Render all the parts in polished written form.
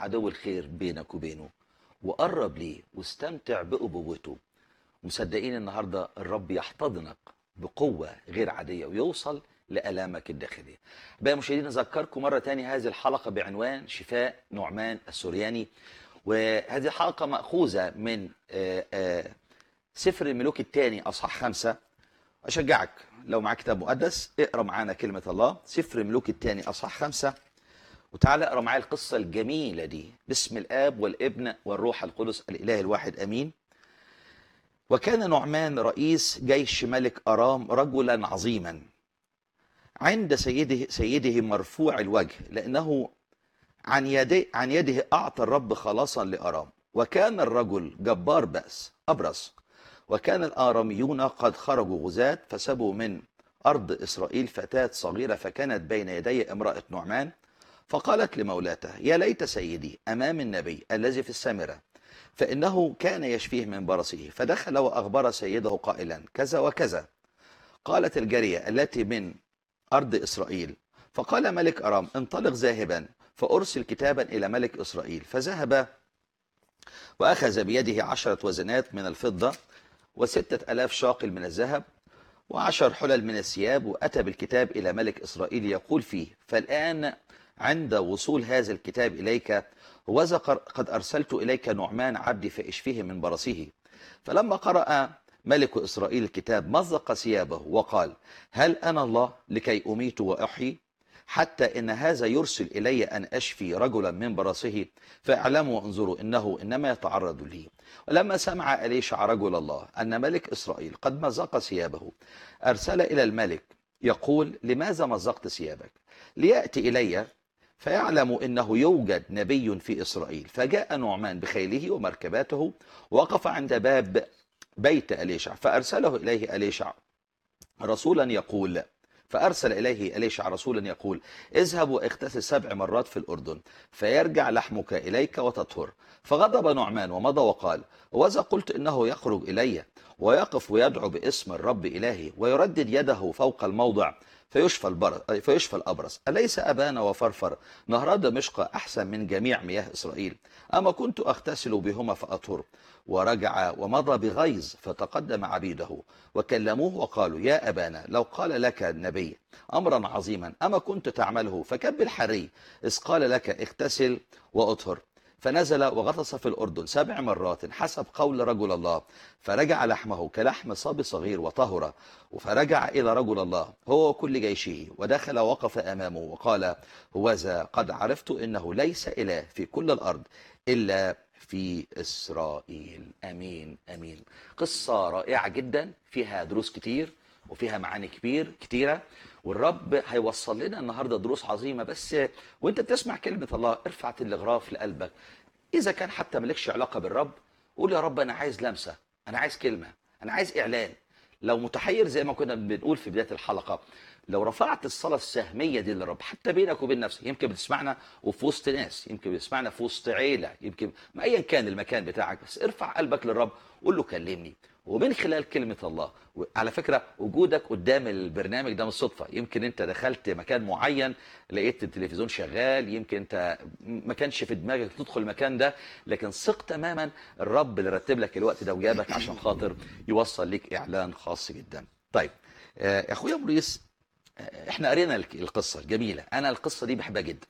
عدو الخير بينك وبينه وقرب ليه واستمتع بأبوته. مصدقين النهارده الرب يحتضنك بقوة غير عادية ويوصل لآلامك الداخلية. بقى مشاهدينا أذكركم مرة تانية هذه الحلقة بعنوان شفاء نعمان السورياني، وهذه الحلقة مأخوذة من سفر الملوك الثاني أصحاح 5. أشجعك لو معاك كتاب مقدس اقرأ معانا كلمة الله، سفر الملوك الثاني أصحاح 5، وتعالى اقرأ معايا القصة الجميلة دي. باسم الآب والابن والروح القدس الإله الواحد أمين. وكان نعمان رئيس جيش ملك أرام رجلا عظيما عند سيده مرفوع الوجه، لأنه عن يده أعطى الرب خلاصا لأرام. وكان الرجل جبار بأس أبرص. وكان الآراميون قد خرجوا غزاة فسبوا من أرض إسرائيل فتاة صغيرة، فكانت بين يدي امرأة نعمان، فقالت لمولاته: يا ليت سيدي أمام النبي الذي في السامرة، فإنه كان يشفيه من برصه. فدخل وأخبر سيده قائلا: كذا وكذا. قالت الجارية التي من أرض إسرائيل: فقال ملك أرام: انطلق ذاهبا فأرسل كتابا إلى ملك إسرائيل. فذهب وأخذ بيده 10 وزنات من الفضة و6000 شاقل من الذهب و10 حلل من الثياب، وأتى بالكتاب إلى ملك إسرائيل يقول فيه: فالآن عند وصول هذا الكتاب إليك وذا قد أرسلت إليك نعمان عبدي فاشفيه من برصه. فلما قرأ ملك إسرائيل الكتاب مزق ثيابه وقال: هل أنا الله لكي أميت وأحيي؟ حتى إن هذا يرسل إلي أن أشفي رجلا من برصه؟ فاعلموا وانظروا إنه إنما يتعرض لي. ولما سمع أليشع رجل الله أن ملك إسرائيل قد مزق ثيابه أرسل إلى الملك يقول: لماذا مزقت ثيابك؟ ليأتي إلي فيعلم إنه يوجد نبي في إسرائيل. فجاء نعمان بخيله ومركباته ووقف عند باب بيت أليشع، فأرسله إليه أليشع رسولا يقول فأرسل إليه أليشع رسولا يقول: اذهب واغتسل 7 مرات في الأردن، فيرجع لحمك إليك وتطهر. فغضب نعمان ومضى وقال: وإذا قلت إنه يخرج إلي ويقف ويدعو باسم الرب إلهي ويردد يده فوق الموضع فيشفى الأبرص، أليس أبانا وفرفر نهر دمشق أحسن من جميع مياه إسرائيل؟ أما كنت أغتسل بهما فأطهر؟ ورجع ومضى بغيظ، فتقدم عبيده وكلموه وقالوا: يا أبانا، لو قال لك النبي أمرا عظيما أما كنت تعمله؟ فكب الحري إذ قال لك اغتسل وأطهر. فنزل وغطس في الأردن 7 مرات حسب قول رجل الله، فرجع لحمه كلحم صبي صغير وطهر. فرجع إلى رجل الله هو وكل جيشه، ودخل وقف أمامه وقال: هوذا قد عرفت إنه ليس إله في كل الأرض إلا في إسرائيل. أمين أمين. قصة رائعة جدا فيها دروس كتير وفيها معاني كتيرة، والرب هيوصل لنا النهاردة دروس عظيمة. بس وانت بتسمع كلمة الله ارفع الغراف لقلبك. إذا كان حتى مالكش علاقة بالرب، قول: يا رب أنا عايز لمسة، أنا عايز كلمة، أنا عايز إعلان. لو متحير زي ما كنا بنقول في بداية الحلقة، لو رفعت الصلاة السهمية دي للرب حتى بينك وبين نفسك، يمكن بتسمعنا وفي وسط ناس، يمكن بتسمعنا في وسط عيلة، يمكن ما أيا كان المكان بتاعك، بس ارفع قلبك للرب، قول له: كلمني. ومن خلال كلمة الله، على فكرة وجودك قدام البرنامج ده مش صدفة. يمكن انت دخلت مكان معين لقيت التلفزيون شغال، يمكن انت ما كانش في دماغك تدخل المكان ده، لكن ثق تماما الرب اللي رتب لك الوقت ده وجابك عشان خاطر يوصل لك إعلان خاص جدا. طيب يا اخويا موريس، احنا قرينا القصة الجميلة، انا القصة دي بحبها جدا،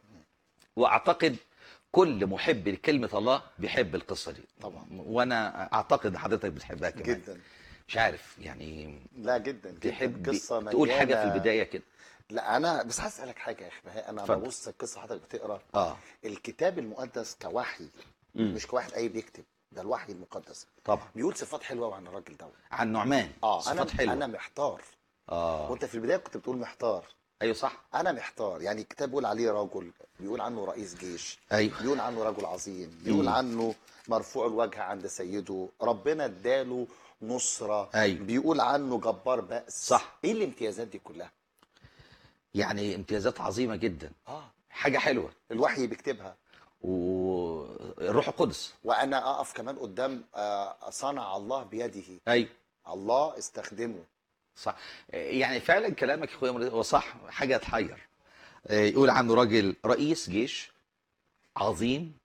واعتقد كل محب لكلمة الله بيحب القصة دي طبعا. وانا اعتقد حضرتك بتحبها كمان جدا. مش عارف يعني لا جدا جدا، تحب قصة تقول حاجة في مليانة. البداية كده؟ لا أنا بس عايز أسألك حاجة يا أخي بهاء. أنا اتفضل. ببص القصة حضرتك بتقرا اه الكتاب المقدس كوحي، امم مش كواحد أي بيكتب، ده الوحي المقدس طبعا. بيقول صفات حلوة عن الراجل ده. عن نعمان صفات أنا حلوة. محتار. اه وأنت في البداية كنت بتقول محتار. ايوه صح. أنا محتار، يعني الكتاب بيقول عليه رجل، بيقول عنه رئيس جيش، ايوه. بيقول عنه رجل عظيم، بيقول امم عنه مرفوع الوجه عند سيده، ربنا اداله نصرة، ايوه بيقول عنه جبار بأس. صح. ايه الامتيازات دي كلها؟ يعني امتيازات عظيمة جدا، اه حاجة حلوة. الوحي بيكتبها. والروح القدس. وانا اقف كمان قدام صنع الله بيده، ايوه الله استخدمه. صح. يعني فعلا كلامك يا اخويا هو صح، حاجة تحير. يقول عنه راجل رئيس جيش، عظيم